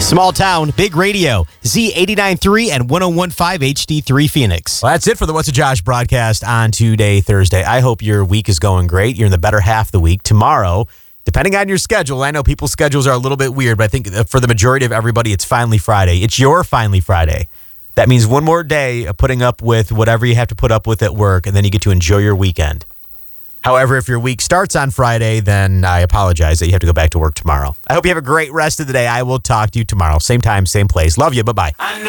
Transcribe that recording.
Small town, big radio, Z89.3 and 101.5 HD3 Phoenix. Well, that's it for the What's a Josh broadcast on today, Thursday. I hope your week is going great. You're in the better half of the week. Tomorrow, depending on your schedule, I know people's schedules are a little bit weird, but I think for the majority of everybody, it's finally Friday. It's your finally Friday. That means one more day of putting up with whatever you have to put up with at work, and then you get to enjoy your weekend. However, if your week starts on Friday, then I apologize that you have to go back to work tomorrow. I hope you have a great rest of the day. I will talk to you tomorrow. Same time, same place. Love you. Bye-bye.